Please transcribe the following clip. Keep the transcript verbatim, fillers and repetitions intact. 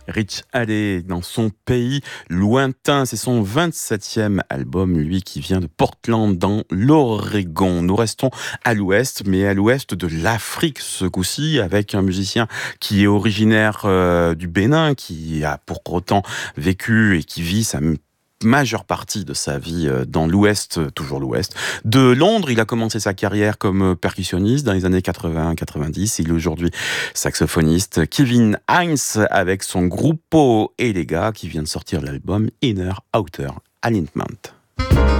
Rich Halley, dans son pays lointain, c'est son vingt-septième album, lui qui vient de Portland dans l'Oregon. Nous restons à l'ouest, mais à l'ouest de l'Afrique ce coup-ci, avec un musicien qui est originaire euh, du Bénin, qui a pour autant vécu et qui vit sa majeure partie de sa vie dans l'Ouest, toujours l'Ouest. De Londres, il a commencé sa carrière comme percussionniste dans les années quatre-vingts quatre-vingt-dix. Il est aujourd'hui saxophoniste. Kevin Hines avec son Gruppo Elega qui vient de sortir l'album Inner Outer Alignment.